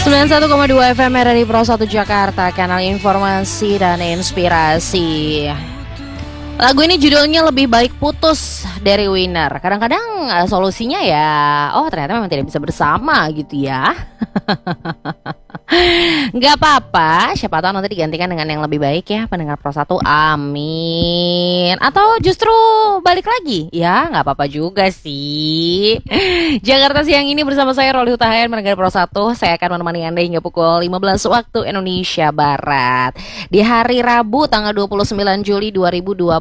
91,2 FM RRI Pro 1 Jakarta, kanal informasi dan inspirasi. Lagu ini judulnya Lebih Baik Putus dari Winner. Kadang-kadang solusinya ya, ternyata memang tidak bisa bersama gitu ya. Gak apa-apa, siapa tahu nanti digantikan dengan yang lebih baik ya pendengar Pro 1, amin. Atau justru balik lagi, ya gak apa-apa juga sih. Jakarta siang ini bersama saya Roli Hutahayan mendengar Pro 1. Saya akan menemani Anda hingga pukul 15 waktu Indonesia Barat di hari Rabu tanggal 29 Juli 2026.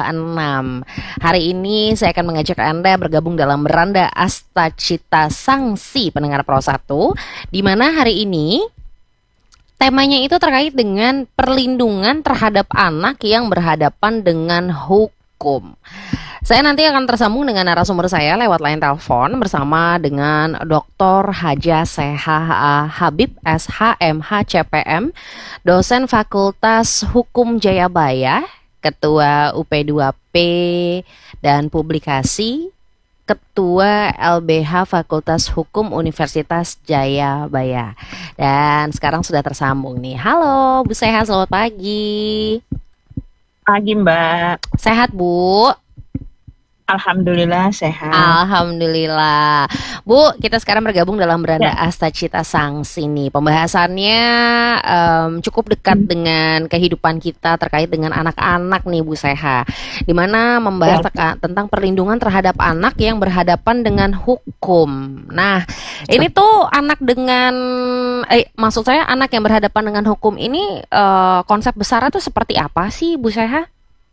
Hari ini saya akan mengajak Anda bergabung dalam Beranda Astacita Sangsi pendengar Pro 1, di mana hari ini temanya itu terkait dengan perlindungan terhadap anak yang berhadapan dengan hukum. Saya nanti akan tersambung dengan narasumber saya lewat line telepon bersama dengan Dr. Haja Seha Habib SHMH CPM, dosen Fakultas Hukum Jayabaya, Ketua UP2P dan Publikasi, Ketua LBH Fakultas Hukum Universitas Jayabaya. Dan sekarang sudah tersambung nih. Halo Bu Seha, selamat pagi. Pagi Mbak. Sehat Bu? Alhamdulillah sehat. Alhamdulillah. Bu, kita sekarang bergabung dalam Beranda Astacita Sangsi nih. Pembahasannya cukup dekat dengan kehidupan kita terkait dengan anak-anak nih Bu Seha, dimana membahas tentang perlindungan terhadap anak yang berhadapan dengan hukum. Nah, ini tuh anak dengan maksud saya anak yang berhadapan dengan hukum ini konsep besarnya tuh seperti apa sih Bu Seha?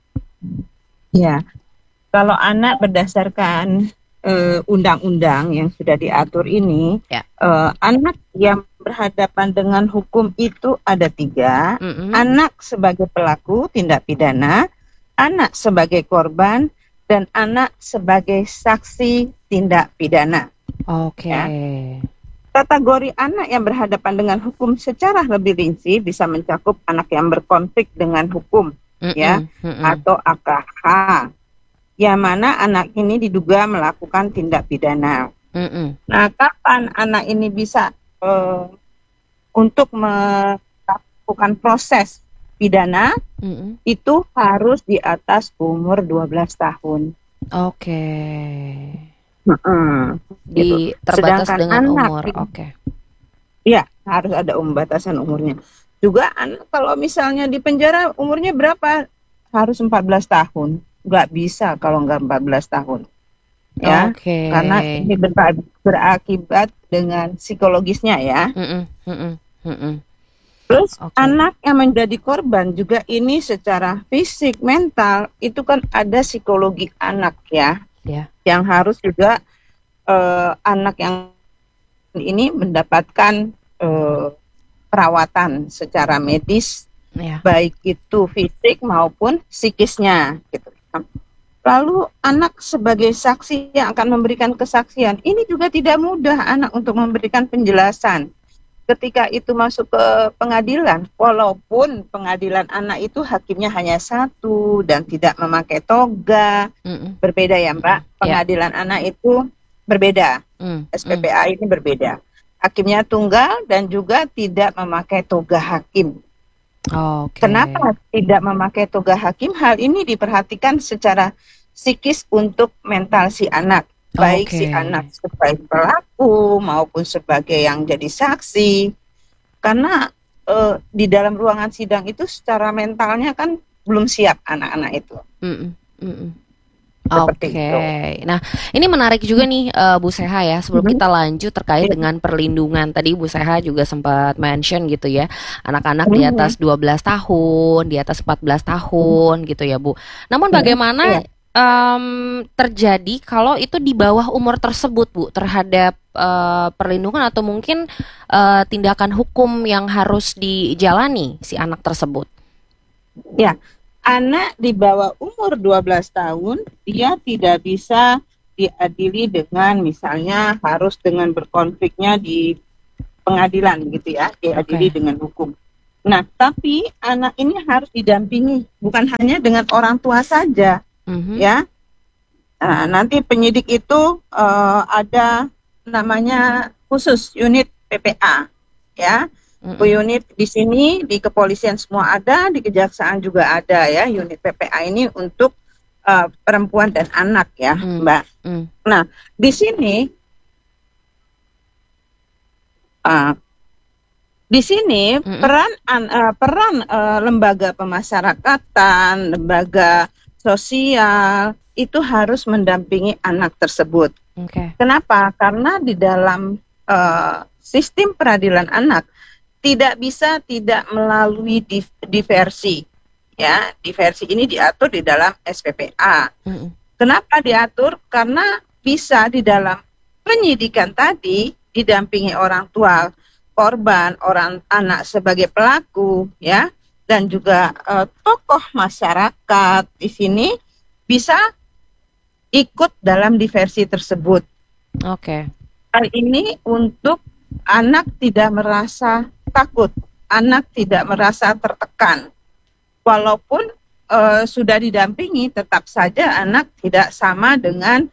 Ya. Kalau anak berdasarkan undang-undang yang sudah diatur ini, anak yang berhadapan dengan hukum itu ada 3. Anak sebagai pelaku tindak pidana, anak sebagai korban, dan anak sebagai saksi tindak pidana. Oke. Ya. Kategori anak yang berhadapan dengan hukum secara lebih rinci bisa mencakup anak yang berkonflik dengan hukum, atau AKH. Yang mana anak ini diduga melakukan tindak pidana. Nah, kapan anak ini bisa untuk melakukan proses pidana, itu harus di atas umur 12 tahun. Oke. Gitu. Terbatas sedangkan dengan anak, umur. Oke. Ya, harus ada batasan umurnya. Juga anak kalau misalnya di penjara umurnya berapa? Harus 14 tahun. Nggak bisa kalau nggak 14 tahun. Ya, karena ini berakibat dengan psikologisnya ya. Terus anak yang menjadi korban juga ini secara fisik, mental, itu kan ada psikologi anak ya. Yang harus juga anak yang ini mendapatkan perawatan secara medis, baik itu fisik maupun psikisnya gitu. Lalu anak sebagai saksi yang akan memberikan kesaksian, ini juga tidak mudah anak untuk memberikan penjelasan. Ketika itu masuk ke pengadilan, walaupun pengadilan anak itu hakimnya hanya 1 dan tidak memakai toga, berbeda ya Mbak, pengadilan anak itu berbeda, SPPA ini berbeda. Hakimnya tunggal dan juga tidak memakai toga hakim. Kenapa tidak memakai toga hakim? Hal ini diperhatikan secara psikis untuk mental si anak, baik si anak sebagai pelaku maupun sebagai yang jadi saksi. Karena di dalam ruangan sidang itu secara mentalnya kan belum siap anak-anak itu. Nah, ini menarik juga nih Bu Seha ya. Sebelum kita lanjut terkait dengan perlindungan, tadi Bu Seha juga sempat mention gitu ya, anak-anak di atas 12 tahun, di atas 14 tahun gitu ya Bu. Namun bagaimana terjadi kalau itu di bawah umur tersebut Bu, terhadap perlindungan atau mungkin tindakan hukum yang harus dijalani si anak tersebut? Ya. Anak di bawah umur 12 tahun, dia tidak bisa diadili dengan misalnya harus dengan berkonfliknya di pengadilan gitu ya, diadili dengan hukum. Nah, tapi anak ini harus didampingi, bukan hanya dengan orang tua saja, ya. Nah, nanti penyidik itu ada namanya khusus unit PPA, ya. Unit di sini di kepolisian semua ada, di kejaksaan juga ada ya unit PPA ini untuk perempuan dan anak ya, Mbak. Nah, di sini peran lembaga pemasyarakatan, lembaga sosial itu harus mendampingi anak tersebut. Kenapa? Karena di dalam sistem peradilan anak tidak bisa tidak melalui diversi. Ya, diversi ini diatur di dalam SPPA. Kenapa diatur? Karena bisa di dalam penyidikan tadi didampingi orang tua korban, orang anak sebagai pelaku, ya, dan juga tokoh masyarakat di sini bisa ikut dalam diversi tersebut. Hal ini untuk anak tidak merasa takut, anak tidak merasa tertekan. Walaupun sudah didampingi, tetap saja anak tidak sama dengan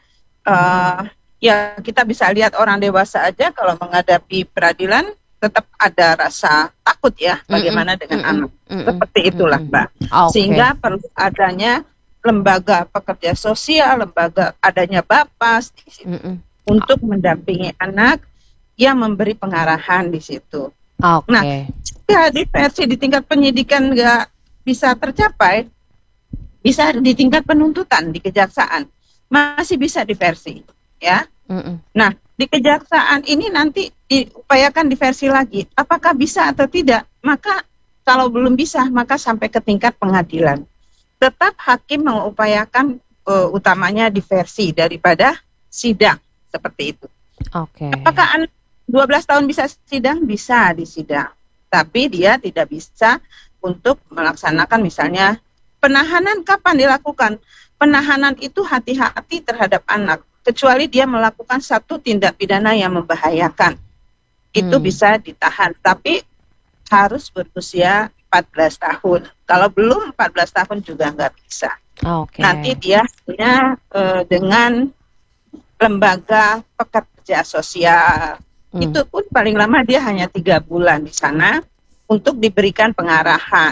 ya kita bisa lihat orang dewasa aja kalau menghadapi peradilan tetap ada rasa takut ya. Bagaimana dengan anak? Seperti itulah, Mbak. Sehingga perlu adanya lembaga pekerja sosial, lembaga adanya Bapas di situ untuk mendampingi anak yang memberi pengarahan di situ. Nah, jika diversi di tingkat penyidikan nggak bisa tercapai, bisa di tingkat penuntutan di kejaksaan masih bisa diversi, ya. Nah, di kejaksaan ini nanti diupayakan diversi lagi. Apakah bisa atau tidak? Maka kalau belum bisa, maka sampai ke tingkat pengadilan. Tetap hakim mengupayakan utamanya diversi daripada sidang seperti itu. Apakah anak 12 tahun bisa sidang? Bisa disidang. Tapi dia tidak bisa untuk melaksanakan misalnya penahanan. Kapan dilakukan? Penahanan itu hati-hati terhadap anak. Kecuali dia melakukan satu tindak pidana yang membahayakan. Itu bisa ditahan. Tapi harus berusia 14 tahun. Kalau belum 14 tahun juga nggak bisa. Nanti dia punya dengan lembaga pekerja sosial. Itu pun paling lama dia hanya 3 bulan di sana untuk diberikan pengarahan.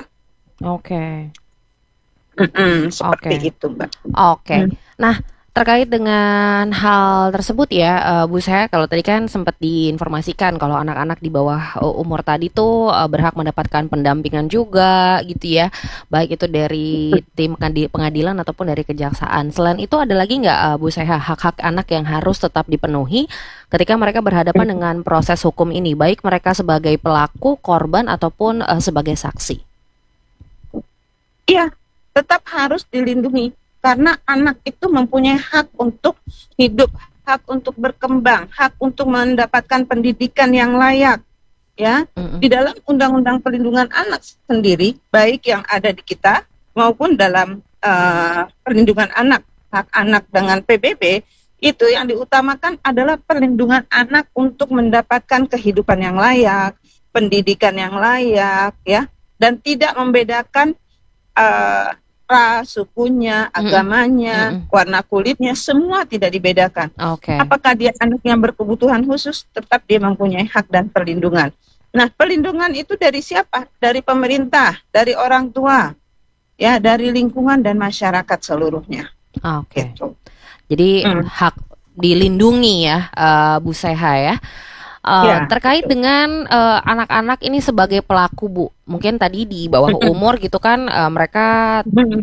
Seperti itu, Mbak. Nah, terkait dengan hal tersebut ya, Bu Seha, kalau tadi kan sempat diinformasikan kalau anak-anak di bawah umur tadi tuh berhak mendapatkan pendampingan juga gitu ya, baik itu dari tim pengadilan ataupun dari kejaksaan. Selain itu ada lagi nggak, Bu Seha, hak-hak anak yang harus tetap dipenuhi ketika mereka berhadapan dengan proses hukum ini, baik mereka sebagai pelaku, korban ataupun sebagai saksi? Iya, tetap harus dilindungi. Karena anak itu mempunyai hak untuk hidup, hak untuk berkembang, hak untuk mendapatkan pendidikan yang layak. Ya, di dalam Undang-Undang Perlindungan Anak sendiri, baik yang ada di kita maupun dalam perlindungan anak, hak anak dengan PBB, itu yang diutamakan adalah perlindungan anak untuk mendapatkan kehidupan yang layak, pendidikan yang layak, ya, dan tidak membedakan ras, sukunya, agamanya, warna kulitnya, semua tidak dibedakan. Apakah dia anak yang berkebutuhan khusus, tetap dia mempunyai hak dan perlindungan. Nah, perlindungan itu dari siapa? Dari pemerintah, dari orang tua, ya, dari lingkungan dan masyarakat seluruhnya. Gitu. Jadi hak dilindungi ya, Bu Seha ya. Terkait dengan anak-anak ini sebagai pelaku, Bu, mungkin tadi di bawah umur gitu kan, mereka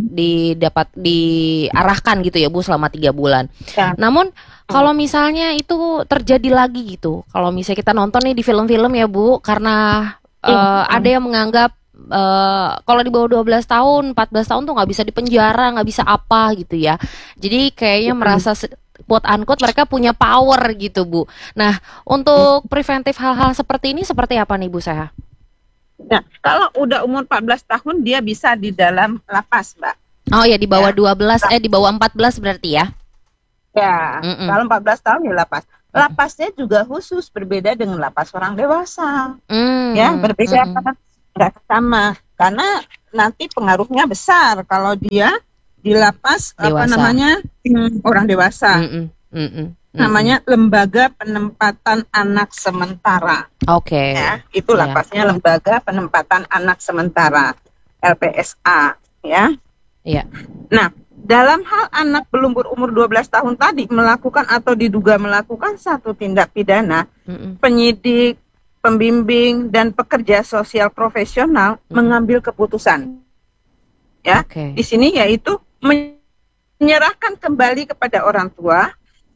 diarahkan gitu ya, Bu, selama 3 bulan. Namun kalau misalnya itu terjadi lagi gitu, kalau misalnya kita nonton nih di film-film ya, Bu, karena ada yang menganggap kalau di bawah 12 tahun, 14 tahun tuh nggak bisa dipenjara, nggak bisa apa gitu ya. Jadi kayaknya merasa quote unquote mereka punya power gitu, Bu. Nah, untuk preventif hal-hal seperti ini seperti apa nih, Bu Seha? Nah, kalau udah umur 14 tahun dia bisa di dalam lapas, Mbak. Oh ya, di bawah 12, di bawah 14 berarti ya? Ya, kalau 14 tahun ya lapas. Lapasnya juga khusus, berbeda dengan lapas orang dewasa. Ya, berbeda nggak sama. Karena nanti pengaruhnya besar kalau dia di lapas dewasa. Orang dewasa. namanya Lembaga Penempatan Anak Sementara. Oke. Ya, itu lapasnya Lembaga Penempatan Anak Sementara, LPSA, ya. Iya. Nah, dalam hal anak belum berumur 12 tahun tadi melakukan atau diduga melakukan satu tindak pidana, penyidik, pembimbing, dan pekerja sosial profesional mengambil keputusan. Ya, di sini yaitu menyerahkan kembali kepada orang tua.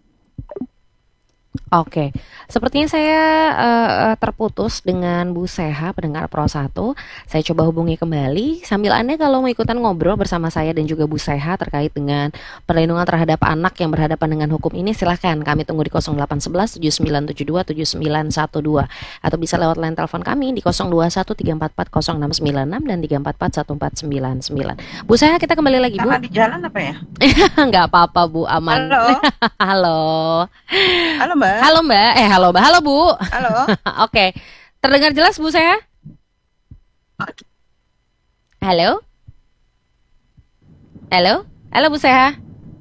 Oke, sepertinya saya terputus dengan Bu Seha, pendengar Pro 1. Saya coba hubungi kembali. Sambil Anda kalau mau ikutan ngobrol bersama saya dan juga Bu Seha terkait dengan perlindungan terhadap anak yang berhadapan dengan hukum ini, silahkan kami tunggu di 0811 7972 7912 atau bisa lewat line telepon kami di 021 344 0696 dan 344 1499. Bu Seha, kita kembali lagi, Bu. Di jalan apa ya? Nggak apa-apa, Bu, aman. Halo. Halo. Halo, Mbak. Halo Mbak, halo Mbak, halo Bu. Halo. Oke, terdengar jelas Bu saya? Halo? Halo? Halo Bu Seha?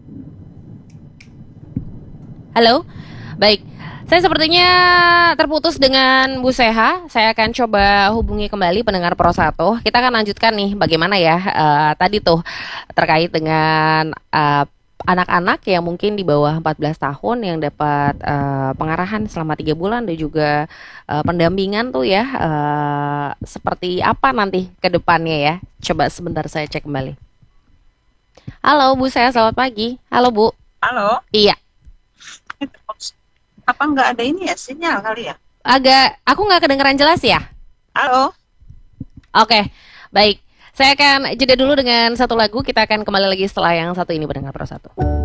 Halo? Baik, saya sepertinya terputus dengan Bu Seha. Saya akan coba hubungi kembali pendengar Pro 1. Kita akan lanjutkan nih bagaimana ya tadi tuh terkait dengan anak-anak yang mungkin di bawah 14 tahun yang dapat pengarahan selama 3 bulan dan juga pendampingan tuh ya, seperti apa nanti ke depannya ya. Coba sebentar saya cek kembali. Halo Bu, saya selamat pagi. Halo Bu. Halo. Iya. Apa nggak ada ini ya sinyal kali ya? Aku nggak kedengeran jelas ya? Halo. Oke, baik. Saya akan jeda dulu dengan satu lagu. Kita akan kembali lagi setelah yang satu ini, pendengar Pro 1.